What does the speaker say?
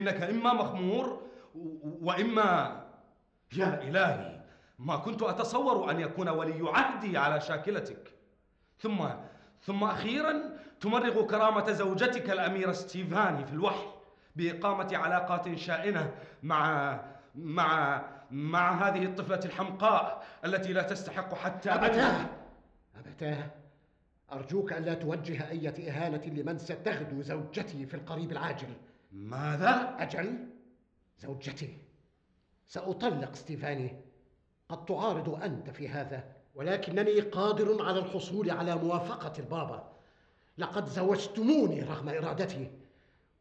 إنك إما مخمور وإما... يا إلهي، ما كنت أتصور أن يكون ولي عهدي على شاكلتك. ثم أخيرا تمرغ كرامة زوجتك الأميرة ستيفاني في الوحي بإقامة علاقات شائنة مع هذه الطفلة الحمقاء التي لا تستحق حتى أبتاه، أرجوك أن لا توجه أي إهانة لمن ستغدو زوجتي في القريب العاجل. ماذا؟ أجل، زوجتي. سأطلق ستيفاني. قد تعارض أنت في هذا، ولكنني قادر على الحصول على موافقة البابا. لقد زوجتموني رغم إرادتي،